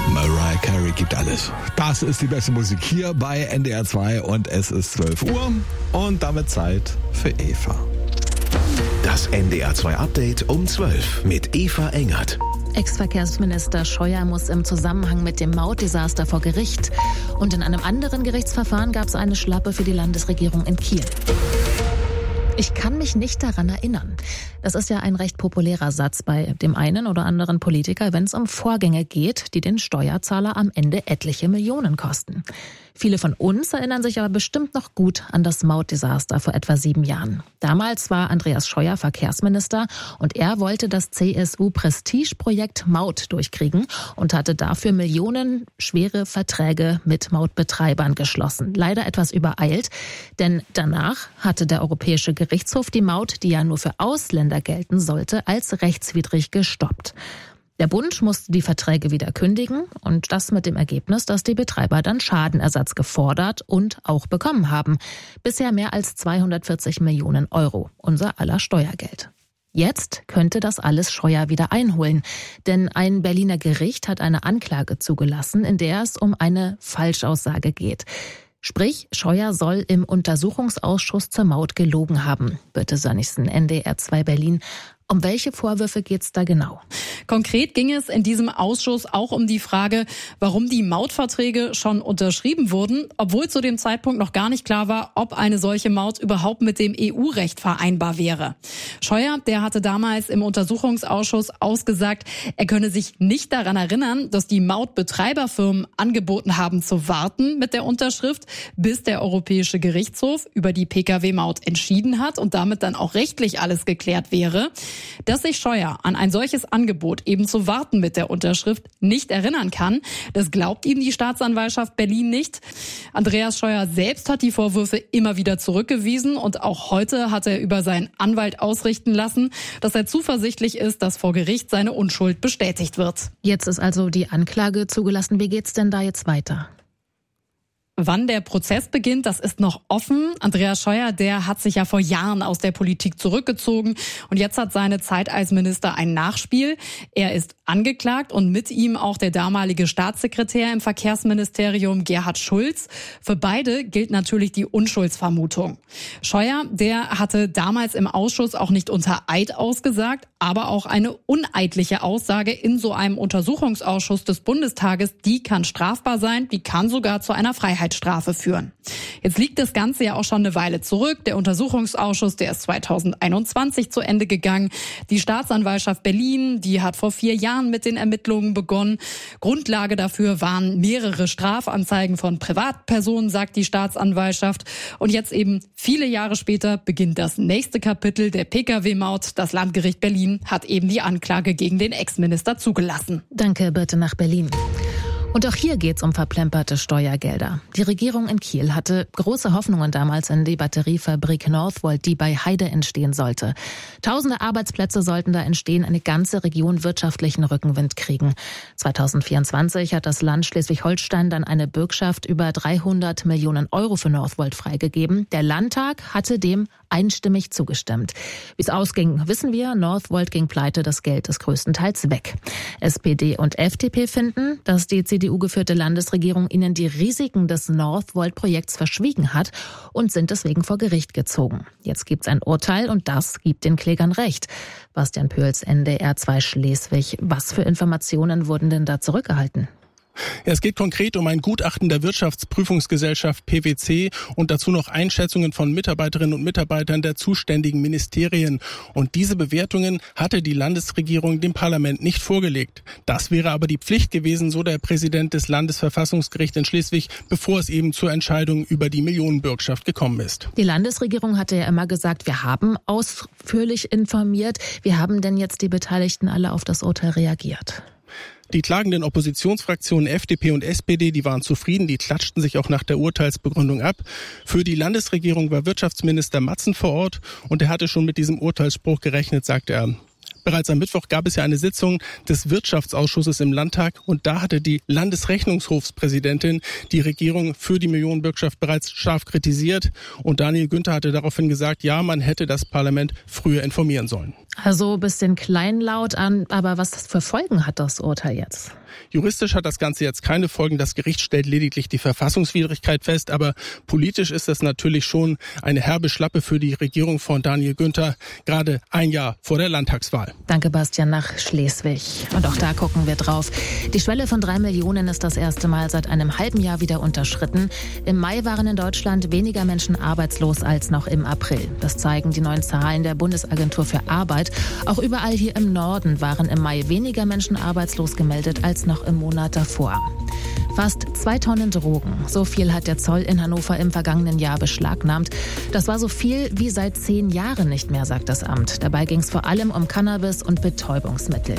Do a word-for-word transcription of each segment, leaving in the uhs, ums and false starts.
Mariah Carey gibt alles. Das ist die beste Musik hier bei N D R zwei und es ist zwölf Uhr und damit Zeit für Eva. Das N D R zwei Update um zwölf mit Eva Engert. Ex-Verkehrsminister Scheuer muss im Zusammenhang mit dem Mautdesaster vor Gericht. Und in einem anderen Gerichtsverfahren gab es eine Schlappe für die Landesregierung in Kiel. Ich kann mich nicht daran erinnern. Das ist ja ein recht populärer Satz bei dem einen oder anderen Politiker, wenn es um Vorgänge geht, die den Steuerzahler am Ende etliche Millionen kosten. Viele von uns erinnern sich aber bestimmt noch gut an das Mautdesaster vor etwa sieben Jahren. Damals war Andreas Scheuer Verkehrsminister und er wollte das C S U-Prestigeprojekt Maut durchkriegen und hatte dafür millionenschwere Verträge mit Mautbetreibern geschlossen. Leider etwas übereilt, denn danach hatte der Europäische Gerichtshof die Maut, die ja nur für Ausländer gelten sollte, als rechtswidrig gestoppt. Der Bund musste die Verträge wieder kündigen und das mit dem Ergebnis, dass die Betreiber dann Schadenersatz gefordert und auch bekommen haben. Bisher mehr als zweihundertvierzig Millionen Euro, unser aller Steuergeld. Jetzt könnte das alles Scheuer wieder einholen, denn ein Berliner Gericht hat eine Anklage zugelassen, in der es um eine Falschaussage geht. Sprich, Scheuer soll im Untersuchungsausschuss zur Maut gelogen haben. Birte Sönnigsen, N D R zwei Berlin. Um welche Vorwürfe geht's da genau? Konkret ging es in diesem Ausschuss auch um die Frage, warum die Mautverträge schon unterschrieben wurden, obwohl zu dem Zeitpunkt noch gar nicht klar war, ob eine solche Maut überhaupt mit dem E U-Recht vereinbar wäre. Scheuer, der hatte damals im Untersuchungsausschuss ausgesagt, er könne sich nicht daran erinnern, dass die Mautbetreiberfirmen angeboten haben zu warten mit der Unterschrift, bis der Europäische Gerichtshof über die Pkw-Maut entschieden hat und damit dann auch rechtlich alles geklärt wäre. Dass sich Scheuer an ein solches Angebot, eben zu warten mit der Unterschrift, nicht erinnern kann, das glaubt ihm die Staatsanwaltschaft Berlin nicht. Andreas Scheuer selbst hat die Vorwürfe immer wieder zurückgewiesen und auch heute hat er über seinen Anwalt ausrichten lassen, dass er zuversichtlich ist, dass vor Gericht seine Unschuld bestätigt wird. Jetzt ist also die Anklage zugelassen. Wie geht's denn da jetzt weiter? Wann der Prozess beginnt, das ist noch offen. Andreas Scheuer, der hat sich ja vor Jahren aus der Politik zurückgezogen und jetzt hat seine Zeit als Minister ein Nachspiel. Er ist angeklagt und mit ihm auch der damalige Staatssekretär im Verkehrsministerium Gerhard Schulz. Für beide gilt natürlich die Unschuldsvermutung. Scheuer, der hatte damals im Ausschuss auch nicht unter Eid ausgesagt, aber auch eine uneidliche Aussage in so einem Untersuchungsausschuss des Bundestages, die kann strafbar sein, die kann sogar zu einer Freiheitsstrafe führen. Jetzt liegt das Ganze ja auch schon eine Weile zurück. Der Untersuchungsausschuss, der ist zweitausendeinundzwanzig zu Ende gegangen. Die Staatsanwaltschaft Berlin, die hat vor vier Jahren mit den Ermittlungen begonnen. Grundlage dafür waren mehrere Strafanzeigen von Privatpersonen, sagt die Staatsanwaltschaft. Und jetzt eben viele Jahre später beginnt das nächste Kapitel der Pkw-Maut. Das Landgericht Berlin hat eben die Anklage gegen den Ex-Minister zugelassen. Danke, Birte nach Berlin. Und auch hier geht's um verplemperte Steuergelder. Die Regierung in Kiel hatte große Hoffnungen damals in die Batteriefabrik Northvolt, die bei Heide entstehen sollte. Tausende Arbeitsplätze sollten da entstehen, eine ganze Region wirtschaftlichen Rückenwind kriegen. zweitausendvierundzwanzig hat das Land Schleswig-Holstein dann eine Bürgschaft über dreihundert Millionen Euro für Northvolt freigegeben. Der Landtag hatte dem einstimmig zugestimmt. Wie es ausging, wissen wir. Northvolt ging pleite, das Geld ist größtenteils weg. S P D und F D P finden, dass die C D U-geführte Landesregierung ihnen die Risiken des Northvolt-Projekts verschwiegen hat und sind deswegen vor Gericht gezogen. Jetzt gibt's ein Urteil und das gibt den Klägern recht. Bastian Pöls, N D R zwei Schleswig. Was für Informationen wurden denn da zurückgehalten? Ja, es geht konkret um ein Gutachten der Wirtschaftsprüfungsgesellschaft P W C und dazu noch Einschätzungen von Mitarbeiterinnen und Mitarbeitern der zuständigen Ministerien. Und diese Bewertungen hatte die Landesregierung dem Parlament nicht vorgelegt. Das wäre aber die Pflicht gewesen, so der Präsident des Landesverfassungsgerichts in Schleswig, bevor es eben zur Entscheidung über die Millionenbürgschaft gekommen ist. Die Landesregierung hatte ja immer gesagt, wir haben ausführlich informiert. Wie haben denn jetzt die Beteiligten alle auf das Urteil reagiert? Die klagenden Oppositionsfraktionen F D P und S P D, die waren zufrieden, die klatschten sich auch nach der Urteilsbegründung ab. Für die Landesregierung war Wirtschaftsminister Matzen vor Ort und er hatte schon mit diesem Urteilsspruch gerechnet, sagte er. Bereits am Mittwoch gab es ja eine Sitzung des Wirtschaftsausschusses im Landtag und da hatte die Landesrechnungshofspräsidentin die Regierung für die Millionenbürgschaft bereits scharf kritisiert und Daniel Günther hatte daraufhin gesagt, ja, man hätte das Parlament früher informieren sollen. Also ein bisschen kleinlaut an, aber was für Folgen hat das Urteil jetzt? Juristisch hat das Ganze jetzt keine Folgen. Das Gericht stellt lediglich die Verfassungswidrigkeit fest. Aber politisch ist das natürlich schon eine herbe Schlappe für die Regierung von Daniel Günther, gerade ein Jahr vor der Landtagswahl. Danke, Bastian, nach Schleswig. Und auch da gucken wir drauf. Die Schwelle von drei Millionen ist das erste Mal seit einem halben Jahr wieder unterschritten. Im Mai waren in Deutschland weniger Menschen arbeitslos als noch im April. Das zeigen die neuen Zahlen der Bundesagentur für Arbeit. Auch überall hier im Norden waren im Mai weniger Menschen arbeitslos gemeldet als noch im Monat davor. Fast zwei Tonnen Drogen. So viel hat der Zoll in Hannover im vergangenen Jahr beschlagnahmt. Das war so viel wie seit zehn Jahren nicht mehr, sagt das Amt. Dabei ging es vor allem um Cannabis und Betäubungsmittel.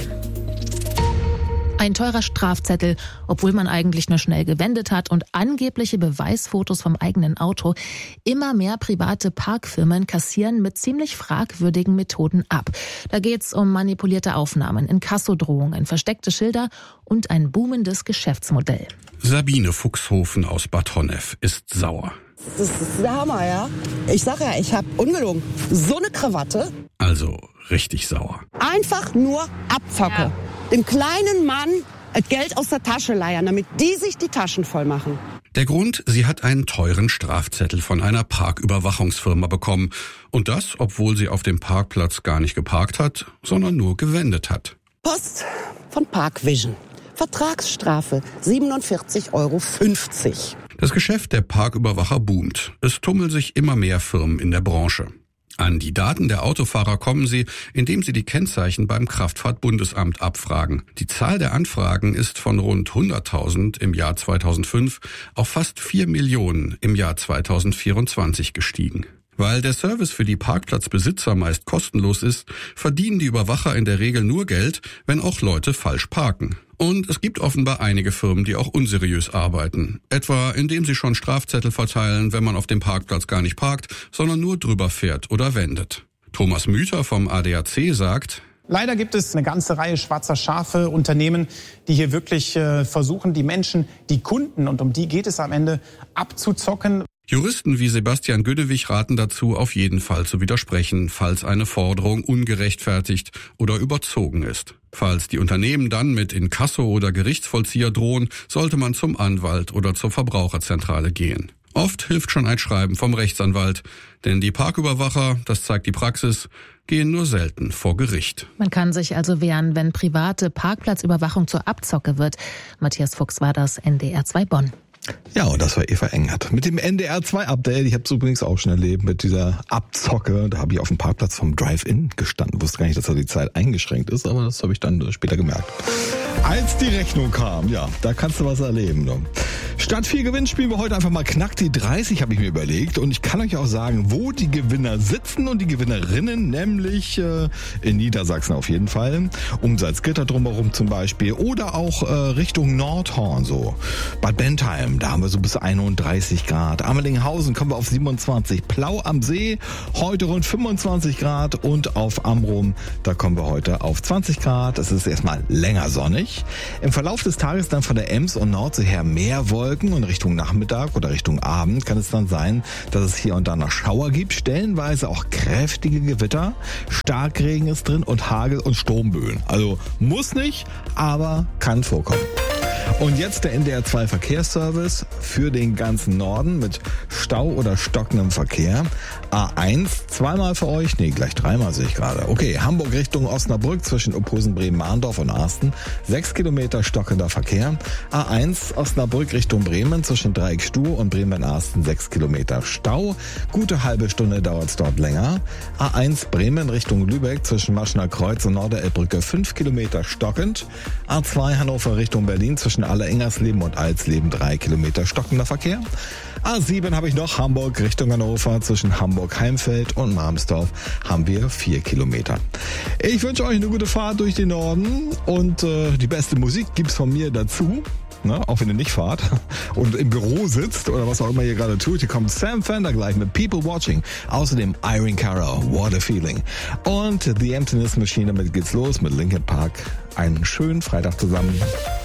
Ein teurer Strafzettel, obwohl man eigentlich nur schnell gewendet hat, und angebliche Beweisfotos vom eigenen Auto. Immer mehr private Parkfirmen kassieren mit ziemlich fragwürdigen Methoden ab. Da geht's um manipulierte Aufnahmen, Inkassodrohungen, versteckte Schilder und ein boomendes Geschäftsmodell. Sabine Fuchshofen aus Bad Honnef ist sauer. Das ist der Hammer, ja. Ich sag ja, ich hab ungelogen so eine Krawatte. Also richtig sauer. Einfach nur Abzocke. Ja. Dem kleinen Mann das Geld aus der Tasche leiern, damit die sich die Taschen voll machen. Der Grund, sie hat einen teuren Strafzettel von einer Parküberwachungsfirma bekommen. Und das, obwohl sie auf dem Parkplatz gar nicht geparkt hat, sondern nur gewendet hat. Post von Parkvision. Vertragsstrafe siebenundvierzig Euro fünfzig. Das Geschäft der Parküberwacher boomt. Es tummeln sich immer mehr Firmen in der Branche. An die Daten der Autofahrer kommen sie, indem sie die Kennzeichen beim Kraftfahrtbundesamt abfragen. Die Zahl der Anfragen ist von rund hunderttausend im Jahr zweitausendfünf auf fast vier Millionen im Jahr zweitausendvierundzwanzig gestiegen. Weil der Service für die Parkplatzbesitzer meist kostenlos ist, verdienen die Überwacher in der Regel nur Geld, wenn auch Leute falsch parken. Und es gibt offenbar einige Firmen, die auch unseriös arbeiten. Etwa indem sie schon Strafzettel verteilen, wenn man auf dem Parkplatz gar nicht parkt, sondern nur drüber fährt oder wendet. Thomas Müther vom A D A C sagt: Leider gibt es eine ganze Reihe schwarzer Schafe, Unternehmen, die hier wirklich äh, versuchen, die Menschen, die Kunden, und um die geht es am Ende, abzuzocken. Juristen wie Sebastian Güdewig raten dazu, auf jeden Fall zu widersprechen, falls eine Forderung ungerechtfertigt oder überzogen ist. Falls die Unternehmen dann mit Inkasso oder Gerichtsvollzieher drohen, sollte man zum Anwalt oder zur Verbraucherzentrale gehen. Oft hilft schon ein Schreiben vom Rechtsanwalt, denn die Parküberwacher, das zeigt die Praxis, gehen nur selten vor Gericht. Man kann sich also wehren, wenn private Parkplatzüberwachung zur Abzocke wird. Matthias Fuchs war das, N D R zwei Bonn. Ja, und das war Eva Engert mit dem N D R zwei Update. Ich habe es übrigens auch schon erlebt mit dieser Abzocke. Da habe ich auf dem Parkplatz vom Drive-In gestanden. Wusste gar nicht, dass da die Zeit eingeschränkt ist, aber das habe ich dann später gemerkt. Als die Rechnung kam, ja, da kannst du was erleben. Ne? Statt vier Gewinn spielen wir heute einfach mal Knack die dreißig, habe ich mir überlegt. Und ich kann euch auch sagen, wo die Gewinner sitzen und die Gewinnerinnen, nämlich äh, in Niedersachsen auf jeden Fall. Um Salzgitter drumherum zum Beispiel oder auch äh, Richtung Nordhorn so. Bad Bentheim, da haben wir so bis einunddreißig Grad. Amelinghausen kommen wir auf siebenundzwanzig. Plau am See, heute rund fünfundzwanzig Grad. Und auf Amrum, da kommen wir heute auf zwanzig Grad. Es ist erstmal länger sonnig. Im Verlauf des Tages dann von der Ems und Nordsee her mehr Wolken und Richtung Nachmittag oder Richtung Abend kann es dann sein, dass es hier und da noch Schauer gibt, stellenweise auch kräftige Gewitter, Starkregen ist drin und Hagel und Sturmböen. Also muss nicht, aber kann vorkommen. Und jetzt der N D R zwei Verkehrsservice für den ganzen Norden mit Stau oder stockendem Verkehr. A eins, zweimal für euch, nee, gleich dreimal sehe ich gerade. Okay, Hamburg Richtung Osnabrück zwischen Opposen, Bremen, Mahndorf und Arsten. Sechs Kilometer stockender Verkehr. A eins, Osnabrück Richtung Bremen zwischen Dreieckstuhl und Bremen-Arsten. Sechs Kilometer Stau. Gute halbe Stunde dauert es dort länger. A eins, Bremen Richtung Lübeck zwischen Maschener Kreuz und Norderelbbrücke. Fünf Kilometer stockend. A zwei, Hannover Richtung Berlin zwischen Aller-Engersleben und Alsleben. Drei Kilometer stockender Verkehr. A sieben habe ich noch, Hamburg Richtung Hannover zwischen Hamburg-Heimfeld und Marmsdorf haben wir vier Kilometer. Ich wünsche euch eine gute Fahrt durch den Norden und äh, die beste Musik gibt's von mir dazu. Ne, auch wenn ihr nicht fahrt und im Büro sitzt oder was auch immer ihr gerade tut. Hier kommt Sam Fender gleich mit People Watching. Außerdem Irene Cara, What a Feeling. Und The Emptiness Machine, damit geht's los mit Linkin Park. Einen schönen Freitag zusammen.